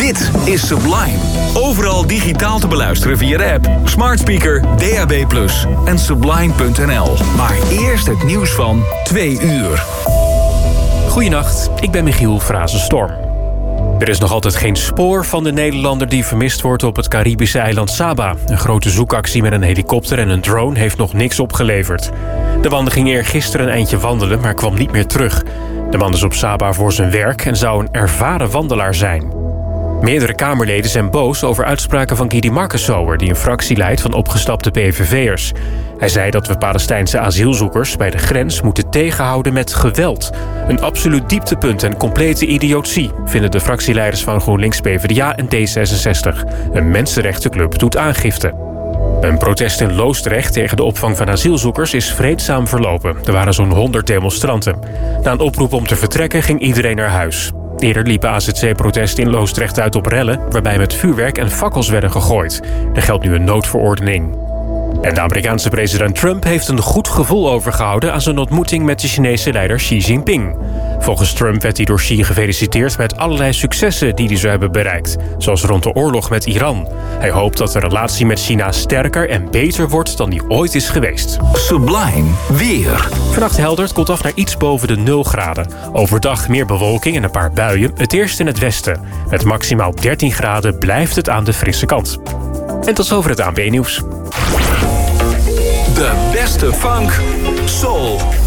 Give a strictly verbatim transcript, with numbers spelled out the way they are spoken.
Dit is Sublime. Overal digitaal te beluisteren via de app, smart speaker, D A B plus en sublime punt n l. Maar eerst het nieuws van twee uur. Goedenacht, ik ben Michiel Frazenstorm. Er is nog altijd geen spoor van de Nederlander die vermist wordt op het Caribische eiland Saba. Een grote zoekactie met een helikopter en een drone heeft nog niks opgeleverd. De man ging eergisteren een eindje wandelen, maar kwam niet meer terug. De man is op Saba voor zijn werk en zou een ervaren wandelaar zijn. Meerdere Kamerleden zijn boos over uitspraken van Guidy Markensauer, die een fractie leidt van opgestapte P V V'ers. Hij zei dat we Palestijnse asielzoekers bij de grens moeten tegenhouden met geweld. Een absoluut dieptepunt en complete idiotie, vinden de fractieleiders van GroenLinks, P v d A en D zesenzestig. Een mensenrechtenclub doet aangifte. Een protest in Loosdrecht tegen de opvang van asielzoekers is vreedzaam verlopen. Er waren zo'n honderd demonstranten. Na een oproep om te vertrekken ging iedereen naar huis. Eerder liepen A Z C-protesten in Loosdrecht uit op rellen, waarbij met vuurwerk en fakkels werden gegooid. Er geldt nu een noodverordening. En de Amerikaanse president Trump heeft een goed gevoel overgehouden aan zijn ontmoeting met de Chinese leider Xi Jinping. Volgens Trump werd hij door Xi gefeliciteerd met allerlei successen die hij zou hebben bereikt, zoals rond de oorlog met Iran. Hij hoopt dat de relatie met China sterker en beter wordt dan die ooit is geweest. Sublime weer. Vannacht helder, het koelt af naar iets boven de nul graden. Overdag meer bewolking en een paar buien, het eerst in het westen. Met maximaal dertien graden blijft het aan de frisse kant. En tot zover het A N W-nieuws. De beste funk, soul